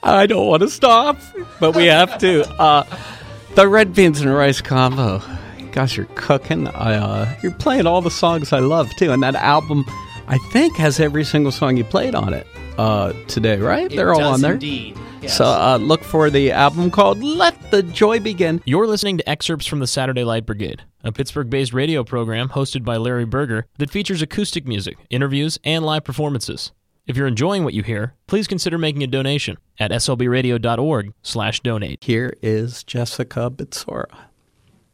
I don't want to stop, but we have to. The red beans and rice combo. Gosh, you're cooking. You're playing all the songs I love, too. And that album, I think, has every single song you played on it today, right? They're all on there. Indeed. Yes. So look for the album called Let the Joy Begin. You're listening to excerpts from the Saturday Light Brigade, a Pittsburgh-based radio program hosted by Larry Berger that features acoustic music, interviews, and live performances. If you're enjoying what you hear, please consider making a donation at slbradio.org/donate. Here is Jessica Bitsora.